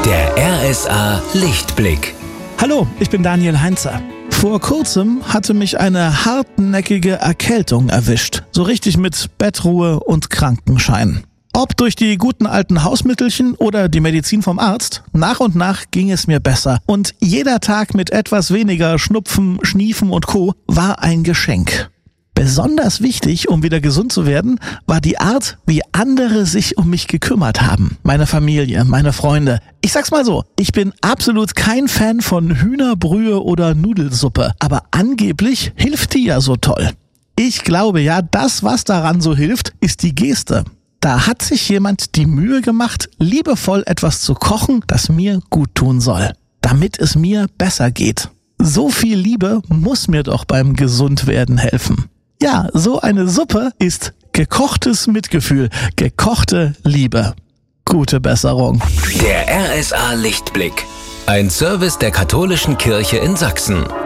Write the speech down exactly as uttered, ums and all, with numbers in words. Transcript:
Der R S A Lichtblick. Hallo, ich bin Daniel Heinzer. Vor kurzem hatte mich eine hartnäckige Erkältung erwischt. So richtig mit Bettruhe und Krankenschein. Ob durch die guten alten Hausmittelchen oder die Medizin vom Arzt, nach und nach ging es mir besser. Und jeder Tag mit etwas weniger Schnupfen, Schniefen und Co. war ein Geschenk. Besonders wichtig, um wieder gesund zu werden, war die Art, wie andere sich um mich gekümmert haben. Meine Familie, meine Freunde. Ich sag's mal so, ich bin absolut kein Fan von Hühnerbrühe oder Nudelsuppe, aber angeblich hilft die ja so toll. Ich glaube ja, das, was daran so hilft, ist die Geste. Da hat sich jemand die Mühe gemacht, liebevoll etwas zu kochen, das mir gut tun soll, damit es mir besser geht. So viel Liebe muss mir doch beim Gesundwerden helfen. Ja, so eine Suppe ist gekochtes Mitgefühl, gekochte Liebe. Gute Besserung. Der R S A Lichtblick. Ein Service der Katholischen Kirche in Sachsen.